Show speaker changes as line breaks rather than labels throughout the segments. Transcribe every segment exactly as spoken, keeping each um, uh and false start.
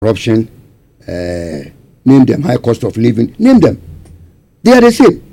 corruption, uh, name them, high cost of living, name them. They are the same.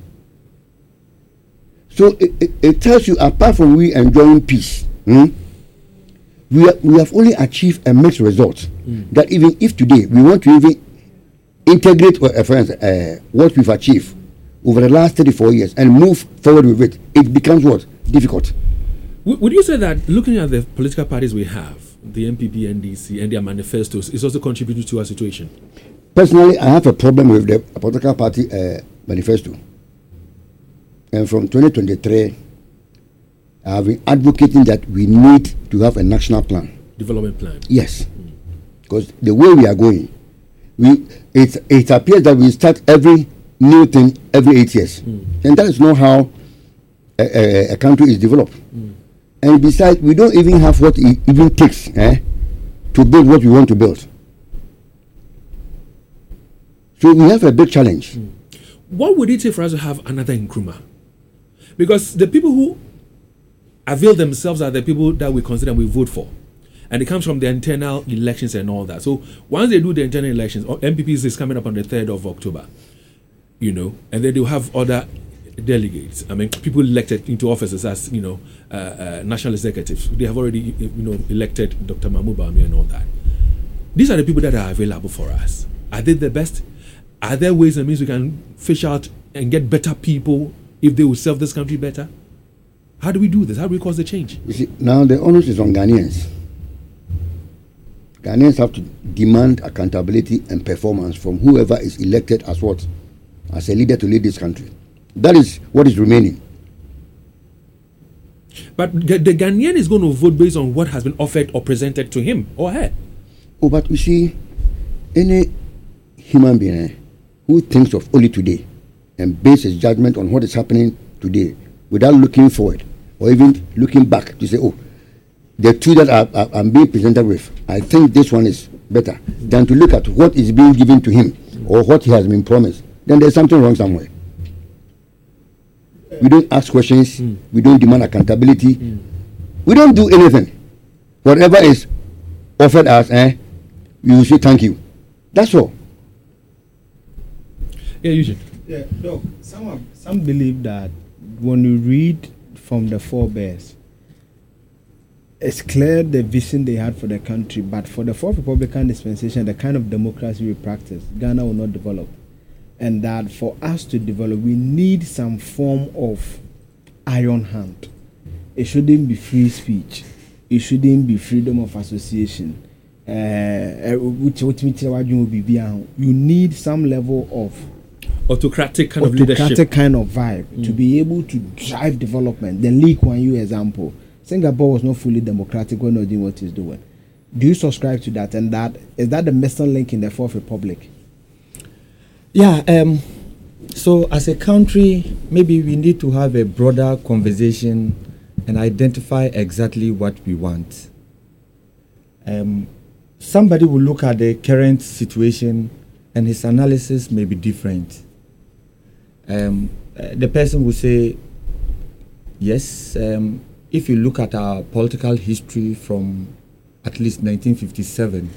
So it, it, it tells you, apart from we enjoying peace, hmm, we, are, we have only achieved a mixed result. Mm. That even if today we want to even integrate uh, friends, uh, what we've achieved over the last thirty-four years and move forward with it, it becomes what? Difficult.
W- would you say that looking at the political parties we have, the N P P, N D C, and their manifestos, is also contributing to our situation?
Personally, I have a problem with the political party uh, manifesto. And from twenty twenty-three, I have been advocating that we need to have a national plan.
Development plan.
Yes. Because mm. the way we are going, we it, it appears that we start every new thing every eight years. Mm. And that is not how a, a, a country is developed. Mm. And besides, we don't even have what it even takes eh, to build what we want to build. So we have a big challenge.
Mm. What would it take for us to have another Nkrumah? Because the people who avail themselves are the people that we consider we vote for. And it comes from the internal elections and all that. So once they do the internal elections, M P Ps is coming up on the third of October, you know, and then they'll have other delegates. I mean, people elected into offices as, you know, uh, uh, national executives. They have already, you know, elected Doctor Mahmoud Bawumia and all that. These are the people that are available for us. Are they the best? Are there ways and means we can fish out and get better people if they will serve this country better? How do we do this? How do we cause the change?
You see, now the onus is on Ghanaians. Ghanaians have to demand accountability and performance from whoever is elected as what? As a leader to lead this country. That is what is remaining.
But the, the Ghanaian is going to vote based on what has been offered or presented to him or her.
Oh, but you see, any human being eh, who thinks of only today and bases his judgment on what is happening today without looking forward or even looking back to say, oh, the two that I, I, I'm being presented with, I think this one is better than to look at what is being given to him or what he has been promised. Then there's something wrong somewhere. We don't ask questions. Mm. We don't demand accountability. Mm. We don't do anything. Whatever is offered us, eh, we will say thank you. That's all.
Yeah, Eugene.
Yeah, Doc, some, some believe that when you read from the forebears, it's clear the vision they had for the country, but for the Fourth Republican dispensation, the kind of democracy we practice, Ghana will not develop. And that for us to develop, we need some form of iron hand. It shouldn't be free speech. It shouldn't be freedom of association. Uh, you need some level of
autocratic kind
autocratic
of leadership,
kind of vibe mm. to be able to drive development. The Lee Kuan Yew example, Singapore was not fully democratic when not doing what it's doing. Do you subscribe to that? And that is that the missing link in the Fourth Republic?
Yeah. Um, so as a country, maybe we need to have a broader conversation and identify exactly what we want. Um, somebody will look at the current situation and his analysis may be different. Um, uh, the person will say, yes, um, if you look at our political history from at least nineteen fifty-seven,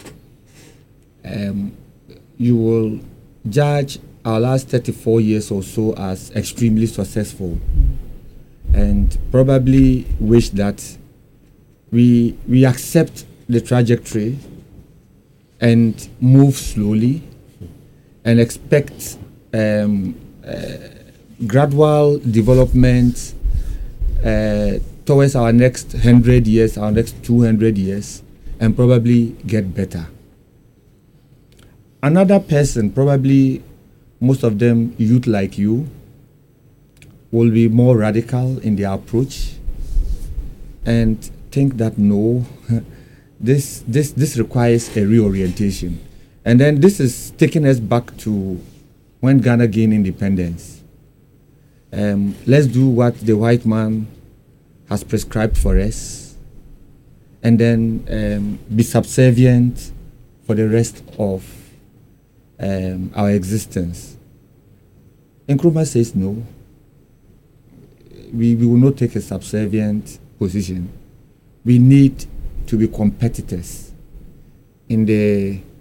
um, you will judge our last thirty-four years or so as extremely successful, and probably wish that we we accept the trajectory and move slowly and expect um, uh, gradual development uh, towards our next hundred years, our next two hundred years, and probably get better. Another person, probably most of them youth like you, will be more radical in their approach and think that no, this this this requires a reorientation. And then this is taking us back to when Ghana gained independence. Um, let's do what the white man has prescribed for us, and then um, be subservient for the rest of um, our existence. Nkrumah says no. We, we will not take a subservient position. We need to be competitors in the